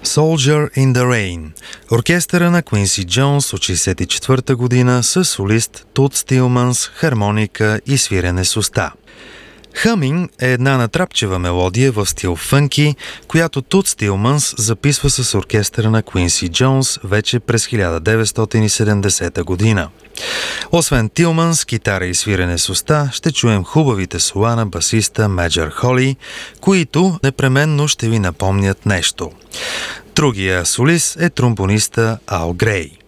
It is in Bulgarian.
Soldier in the Rain. Оркестъра на Квинси Джонс от 1964 година с солист Туд Стилманс, хармоника и свирене с уста. Humming е една натрапчева мелодия в стил фънки, която Туд Стилманс записва с оркестъра на Квинси Джонс вече през 1970 година. Освен Тилманс, китара и свирене с уста, ще чуем хубавите сола на басиста Меджър Холи, които непременно ще ви напомнят нещо. Другия солист е тромбониста Ал Грей.